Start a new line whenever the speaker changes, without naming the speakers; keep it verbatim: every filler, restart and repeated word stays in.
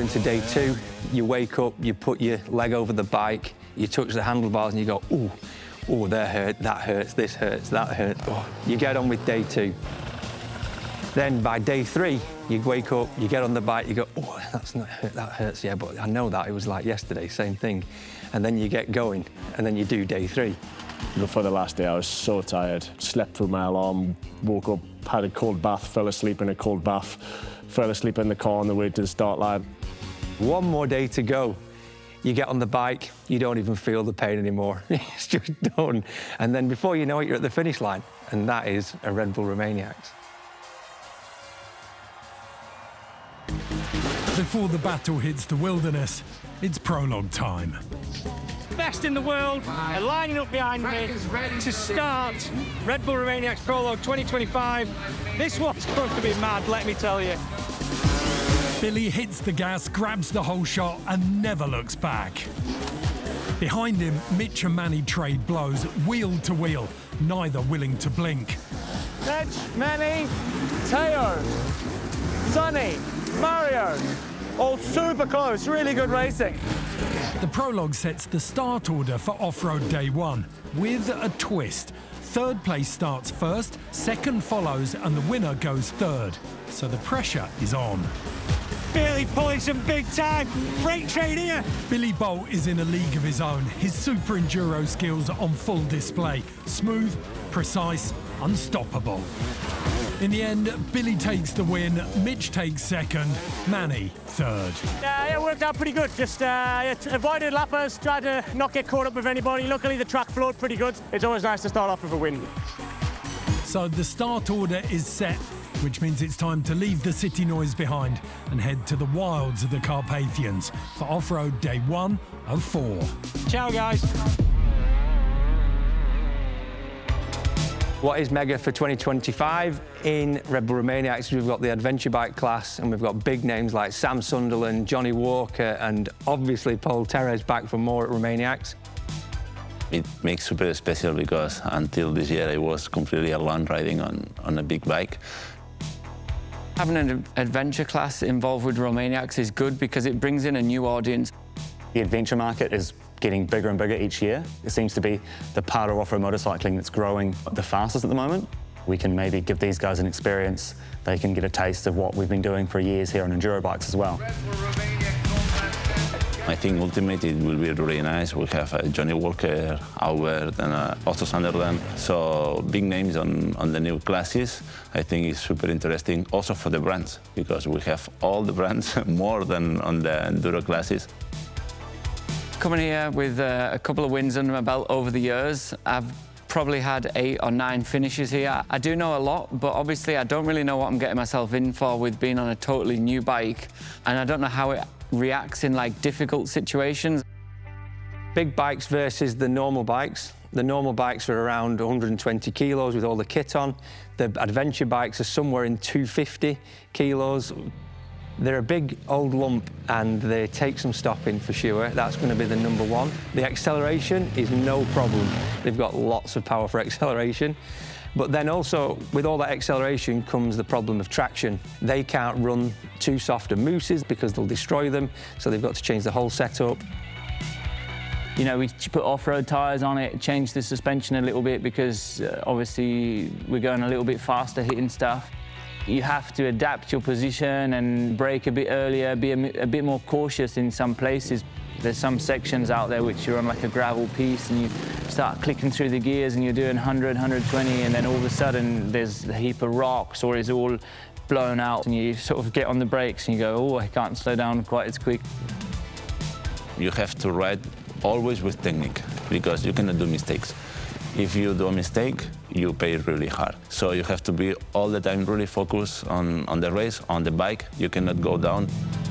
into day two. You wake up, you put your leg over the bike, you touch the handlebars and you go, ooh, ooh, that hurt, that hurts, this hurts, that hurts. Oh. You get on with day two. Then by day three, you wake up, you get on the bike, you go, oh, that's not hurt, that hurts, yeah, but I know that, it was like yesterday, same thing. And then you get going, and then you do day three.
For the last day, I was so tired. Slept through my alarm, woke up, had a cold bath, fell asleep in a cold bath, fell asleep in the car on the way to the start line.
One more day to go. You get on the bike, you don't even feel the pain anymore. It's just done. And then before you know it, you're at the finish line. And that is a Red Bull Romaniacs.
Before the battle hits the wilderness, it's prologue time.
Best in the world are lining up behind me to start Red Bull Romaniacs Prologue twenty twenty-five. This one's going to be mad, let me tell you.
Billy hits the gas, grabs the whole shot and never looks back. Behind him, Mitch and Manny trade blows, wheel to wheel, neither willing to blink.
Mitch, Manny, Teo, Sonny, Mario, all super close, really good racing.
The prologue sets the start order for off-road day one, with a twist. Third place starts first, second follows, and the winner goes third. So the pressure is on.
Billy pulling some big time. Freight train here.
Billy Bolt is in a league of his own. His super enduro skills on full display. Smooth, precise, unstoppable. In the end, Billy takes the win, Mitch takes second, Manny third.
Yeah, it worked out pretty good. Just uh, avoided lappers, tried to not get caught up with anybody. Luckily, the track flowed pretty good. It's always nice to start off with a win.
So the start order is set, which means it's time to leave the city noise behind and head to the wilds of the Carpathians for off-road day one of four.
Ciao, guys.
What is mega for twenty twenty-five? In Red Bull Romaniacs, we've got the adventure bike class, and we've got big names like Sam Sunderland, Johnny Walker, and obviously Paul Terres back for more at Romaniacs.
It makes super special because until this year I was completely alone riding on, on a big bike.
Having an adventure class involved with Romaniacs is good because it brings in a new audience.
The adventure market is getting bigger and bigger each year. It seems to be the part of off-road motorcycling that's growing the fastest at the moment. We can maybe give these guys an experience. They can get a taste of what we've been doing for years here on enduro bikes as well.
I think ultimately it will be really nice. We have uh, Johnny Walker, Albert, and uh, also Sunderland. So big names on, on the new classes. I think it's super interesting also for the brands because we have all the brands more than on the enduro classes.
Coming here with uh, a couple of wins under my belt over the years, I've probably had eight or nine finishes here. I do know a lot, but obviously I don't really know what I'm getting myself in for with being on a totally new bike, and I don't know how it reacts in like difficult situations.
Big bikes versus the normal bikes. The normal bikes are around one hundred twenty kilos with all the kit on. The adventure bikes are somewhere in two hundred fifty kilos. They're a big old lump and they take some stopping for sure. That's going to be the number one. The acceleration is no problem. They've got lots of power for acceleration. But then also, with all that acceleration comes the problem of traction. They can't run too soft and mooses because they'll destroy them, so they've got to change the whole setup.
You know, we put off-road tyres on it, changed the suspension a little bit because uh, obviously we're going a little bit faster hitting stuff. You have to adapt your position and brake a bit earlier, be a, a bit more cautious in some places. There's some sections out there which you're on like a gravel piece and you start clicking through the gears and you're doing one hundred, one twenty, and then all of a sudden there's a heap of rocks or it's all blown out and you sort of get on the brakes and you go, oh, I can't slow down quite as quick.
You have to ride always with technique because you cannot do mistakes. If you do a mistake, you pay really hard. So you have to be all the time really focused on, on the race, on the bike. You cannot go down.